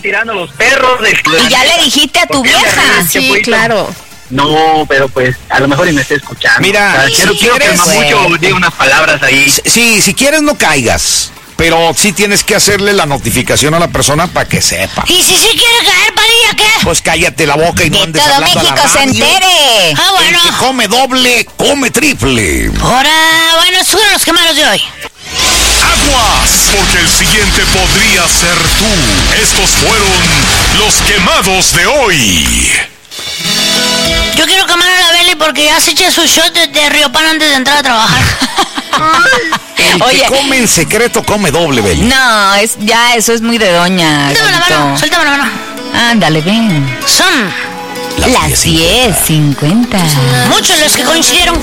tirando los perros. Y ya le dijiste a tu vieja. Sí, claro. No, pero pues a lo mejor y me está escuchando. Mira, quiero que el mamucho diga unas palabras ahí. Sí, si quieres no caigas, pero sí tienes que hacerle la notificación a la persona para que sepa. ¿Y si quiere caer, Padilla, qué? Pues cállate la boca y no andes todo hablando México a la se radio. entere. Ah, bueno. El que come doble, come triple. Ahora, bueno, estos fueron los quemados de hoy. Aguas, porque el siguiente podría ser tú. Estos fueron los quemados de hoy. Yo quiero quemar a la Beli porque ya se echa su shot de Riopan antes de entrar a trabajar. El que come en secreto come doble, Beli. No, eso es muy de doña. Suéltame la mano. Ándale, ven. Son las 10:50. Muchos los que coincidieron con